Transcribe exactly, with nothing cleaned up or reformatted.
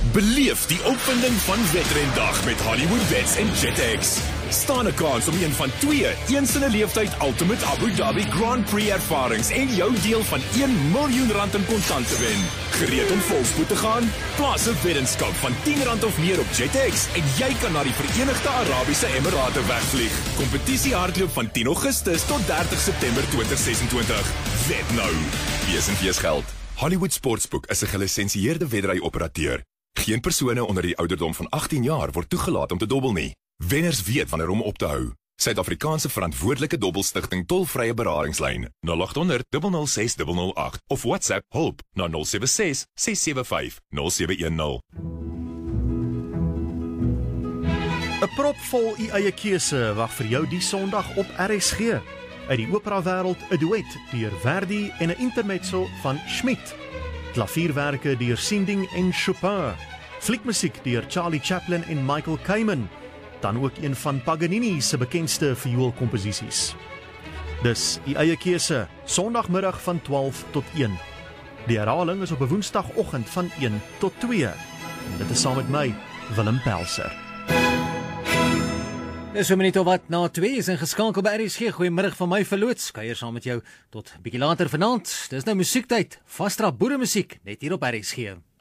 Beleef die opwinding van Wetrendag met Hollywood Bets en JetX. Staan 'n kans om een van twee eens in 'n leeftyd Ultimate Abu Dhabi Grand Prix ervarings en jou deel van een miljoen rand in kontant te wen. Gereed om volspoed te gaan? Plaas 'n weddenskap van tien rand of meer op JetX en jy kan na die Verenigde Arabiese Emirate wegvlieg. Kompetisie hardloop van tien Augustus tot dertig September twintig sesentwintig. Wet nou. Wees en wees geld. Hollywood Sportsbook is 'n gelisensieerde wedry-operateur. Geen persone onder die ouderdom van agttien jaar word toegelaat om te dobbel nie. Wenners weet wanneer om op te hou. Suid-Afrikaanse verantwoordelike dobbelstigting tolvrye beradingslyn nul agt honderd, nul nul ses, nul nul agt of WhatsApp hulp na nul sewe ses, ses sewe vyf, nul sewe een nul. 'n Prop vol u eie keuse wag vir jou die Sondag op R S G. Uit die opera wêreld 'n duet deur Verdi en 'n intermezzo van Schmidt. Klavierwerke deur Sinding en Chopin. Fliekmusiek deur Charlie Chaplin en Michael Kamen. Dan ook een van Paganini se bekendste vioolkomposisies. Dis u eie keuse, Sondagmiddag van twaalf tot een. Die herhaling is op 'n Woensdagoggend van een tot twee. En dit is saam met my, Willem Pelser. Dis so minuut of wat na twee is ingeskakel by R S G. Goeiemiddag van my verloots. Kuier saam met jou tot bietjie later vanaand. Dis nou musiektyd. Vasdra boere musiek net hier op R S G.